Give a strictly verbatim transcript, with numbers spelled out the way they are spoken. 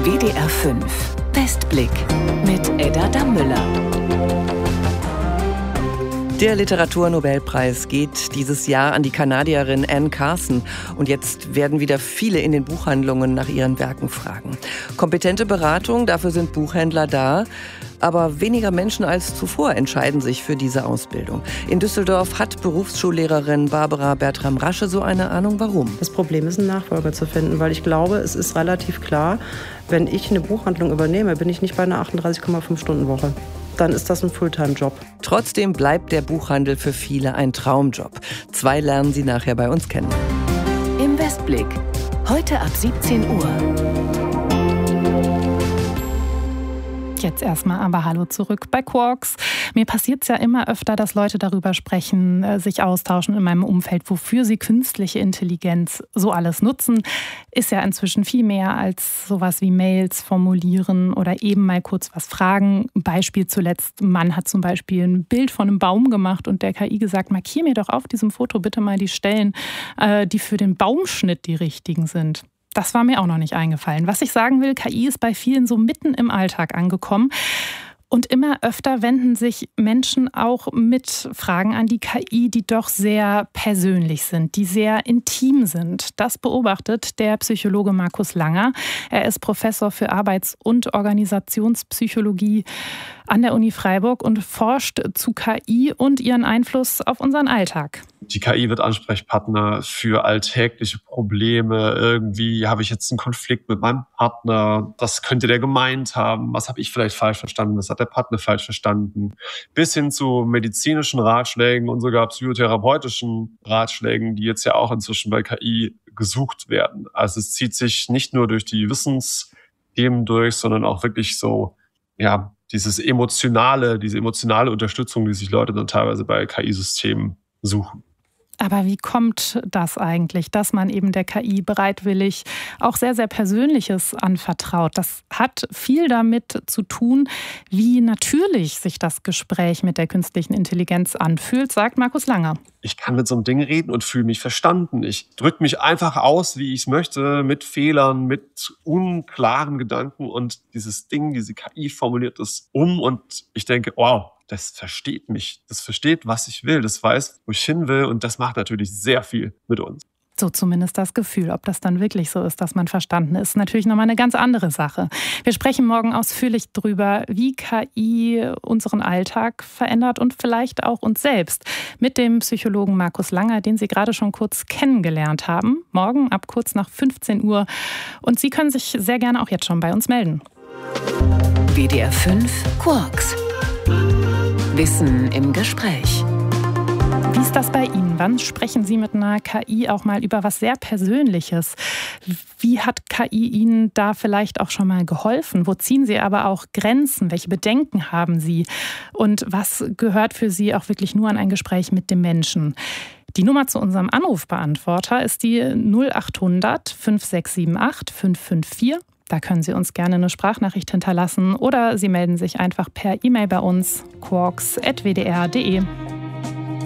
W D R fünf Westblick mit Edda Dammüller. Der Literaturnobelpreis geht dieses Jahr an die Kanadierin Anne Carson. Und jetzt werden wieder viele in den Buchhandlungen nach ihren Werken fragen. Kompetente Beratung, dafür sind Buchhändler da. Aber weniger Menschen als zuvor entscheiden sich für diese Ausbildung. In Düsseldorf hat Berufsschullehrerin Barbara Bertram-Rasche so eine Ahnung, warum. Das Problem ist, einen Nachfolger zu finden, weil ich glaube, es ist relativ klar, wenn ich eine Buchhandlung übernehme, bin ich nicht bei einer achtunddreißig Komma fünf Stunden Woche. Dann ist das ein Fulltime-Job. Trotzdem bleibt der Buchhandel für viele ein Traumjob. Zwei lernen Sie nachher bei uns kennen. Im Westblick. Heute ab siebzehn Uhr. Jetzt erstmal aber Hallo zurück bei Quarks. Mir passiert es ja immer öfter, dass Leute darüber sprechen, sich austauschen in meinem Umfeld, wofür sie künstliche Intelligenz so alles nutzen. Ist ja inzwischen viel mehr als sowas wie Mails formulieren oder eben mal kurz was fragen. Beispiel zuletzt, ein Mann hat zum Beispiel ein Bild von einem Baum gemacht und der K I gesagt, markier mir doch auf diesem Foto bitte mal die Stellen, die für den Baumschnitt die richtigen sind. Das war mir auch noch nicht eingefallen. Was ich sagen will, K I ist bei vielen so mitten im Alltag angekommen. Und immer öfter wenden sich Menschen auch mit Fragen an die K I, die doch sehr persönlich sind, die sehr intim sind. Das beobachtet der Psychologe Markus Langer. Er ist Professor für Arbeits- und Organisationspsychologie an der Uni Freiburg und forscht zu K I und ihren Einfluss auf unseren Alltag. Die K I wird Ansprechpartner für alltägliche Probleme. Irgendwie habe ich jetzt einen Konflikt mit meinem Partner. Was könnte der gemeint haben? Was habe ich vielleicht falsch verstanden? Was hat der Partner falsch verstanden? Bis hin zu medizinischen Ratschlägen und sogar psychotherapeutischen Ratschlägen, die jetzt ja auch inzwischen bei K I gesucht werden. Also es zieht sich nicht nur durch die Wissensthemen durch, sondern auch wirklich so, ja, dieses emotionale, diese emotionale Unterstützung, die sich Leute dann teilweise bei K I-Systemen suchen. Aber wie kommt das eigentlich, dass man eben der K I bereitwillig auch sehr, sehr Persönliches anvertraut? Das hat viel damit zu tun, wie natürlich sich das Gespräch mit der künstlichen Intelligenz anfühlt, sagt Markus Langer. Ich kann mit so einem Ding reden und fühle mich verstanden. Ich drücke mich einfach aus, wie ich es möchte, mit Fehlern, mit unklaren Gedanken. Und dieses Ding, diese K I formuliert das um und ich denke, wow, das versteht mich, das versteht, was ich will, das weiß, wo ich hin will und das macht natürlich sehr viel mit uns. So zumindest das Gefühl. Ob das dann wirklich so ist, dass man verstanden ist, natürlich nochmal eine ganz andere Sache. Wir sprechen morgen ausführlich drüber, wie K I unseren Alltag verändert und vielleicht auch uns selbst. Mit dem Psychologen Markus Langer, den Sie gerade schon kurz kennengelernt haben. Morgen ab kurz nach fünfzehn Uhr. Und Sie können sich sehr gerne auch jetzt schon bei uns melden. W D R fünf Quarks. Wissen im Gespräch. Wie ist das bei Ihnen? Wann sprechen Sie mit einer K I auch mal über was sehr Persönliches? Wie hat K I Ihnen da vielleicht auch schon mal geholfen? Wo ziehen Sie aber auch Grenzen? Welche Bedenken haben Sie? Und was gehört für Sie auch wirklich nur an ein Gespräch mit dem Menschen? Die Nummer zu unserem Anrufbeantworter ist die null acht hundert fünf sechs sieben acht fünf fünf vier. Da können Sie uns gerne eine Sprachnachricht hinterlassen oder Sie melden sich einfach per E-Mail bei uns, quarks at w d r punkt d e.